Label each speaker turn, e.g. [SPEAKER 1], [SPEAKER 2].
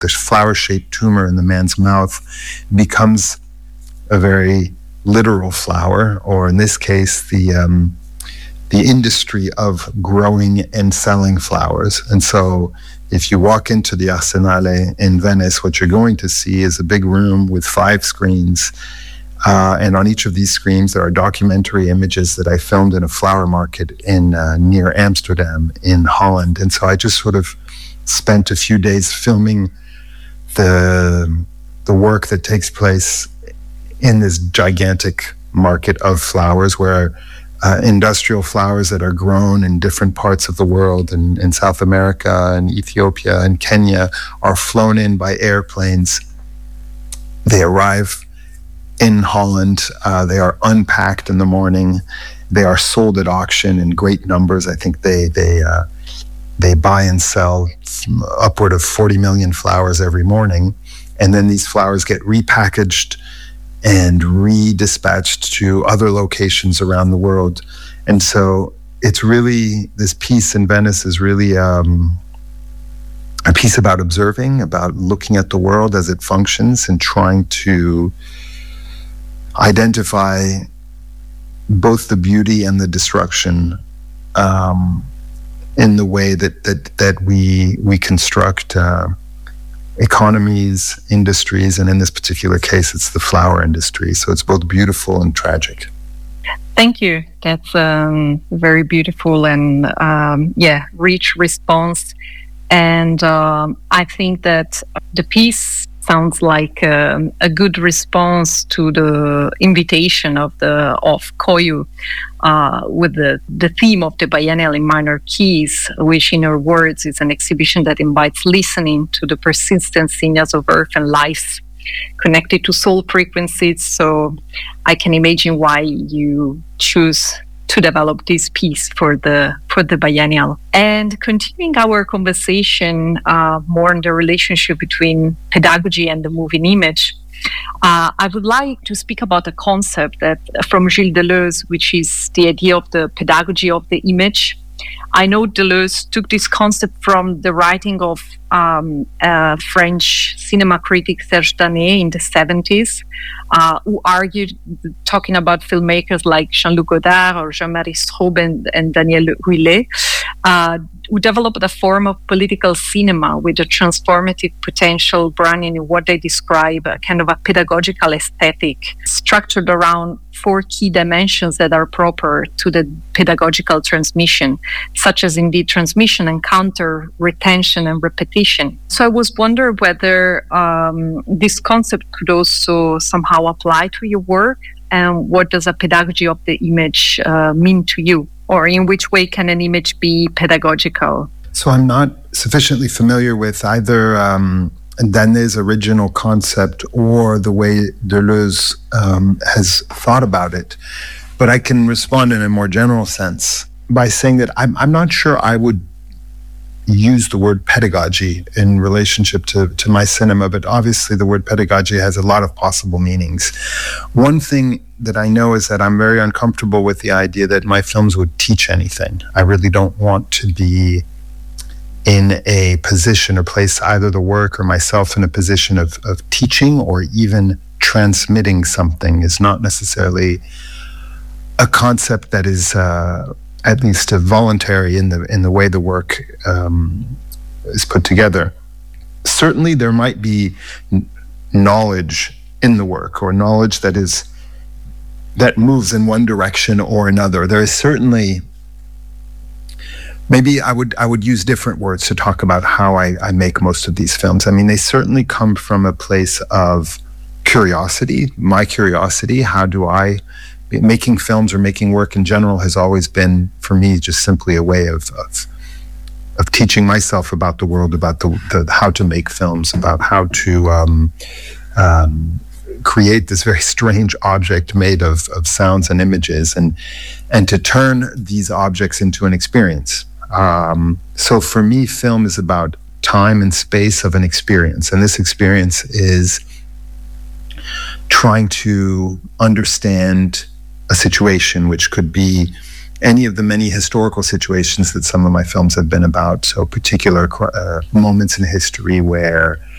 [SPEAKER 1] the flower-shaped tumor in the man's mouth becomes a very literal flower, or in this case, the industry of growing and selling flowers. And so if you walk into the Arsenale in Venice, what you're going to see is a big room with 5 screens. And on each of these screens, there are documentary images that I filmed in a flower market in near Amsterdam in Holland. And so I just sort of spent a few days filming the work that takes place in this gigantic market of flowers, where industrial flowers that are grown in different parts of the world, in South America and Ethiopia and Kenya, are flown in by airplanes. They arrive in Holland. They are unpacked in the morning. They are sold at auction in great numbers. I think they buy and sell upward of 40 million flowers every morning. And then these flowers get repackaged and redispatched to other locations around the world. And so it's really, this piece in Venice is really a piece about observing, about looking at the world as it functions and trying to identify both the beauty and the destruction in the way that we construct economies, industries, and in this particular case, it's the flower industry. So it's both beautiful and tragic.
[SPEAKER 2] Thank you. That's very beautiful and rich response. And I think that the piece sounds like a good response to the invitation of Koyu with the theme of the Biennial in Minor Keys, which in her words is an exhibition that invites listening to the persistent signals of earth and life connected to soul frequencies. So I can imagine why you choose to develop this piece for the biennial. And continuing our conversation more on the relationship between pedagogy and the moving image, I would like to speak about a concept that from Gilles Deleuze, which is the idea of the pedagogy of the image. I know Deleuze took this concept from the writing of French cinema critic Serge Danet in the 70s, who argued, talking about filmmakers like Jean-Luc Godard or Jean-Marie Straub and Daniel Rouillet, who developed a form of political cinema with a transformative potential branding in what they describe a kind of a pedagogical aesthetic structured around 4 key dimensions that are proper to the pedagogical transmission, such as indeed transmission, encounter, retention, and repetition. So I was wondering whether this concept could also somehow apply to your work, and what does a pedagogy of the image mean to you? Or in which way can an image be pedagogical?
[SPEAKER 1] So I'm not sufficiently familiar with either Danet's original concept or the way Deleuze has thought about it. But I can respond in a more general sense by saying that I'm not sure I would use the word pedagogy in relationship to my cinema, but obviously the word pedagogy has a lot of possible meanings. One thing that I know is that I'm very uncomfortable with the idea that my films would teach anything. I really don't want to be in a position or place either the work or myself in a position of teaching or even transmitting something. Is not necessarily a concept that is at least voluntary in the way the work is put together. Certainly there might be knowledge in the work, or knowledge that moves in one direction or another. There is certainly, maybe I would use different words to talk about how I make most of these films. I mean, they certainly come from a place of curiosity, my curiosity. How do I, making films or making work in general has always been, for me, just simply a way of teaching myself about the world, about the how to make films, about how to create this very strange object made of sounds and images, and to turn these objects into an experience. So for me, film is about time and space of an experience, and this experience is trying to understand a situation, which could be any of the many historical situations that some of my films have been about. So particular moments in history where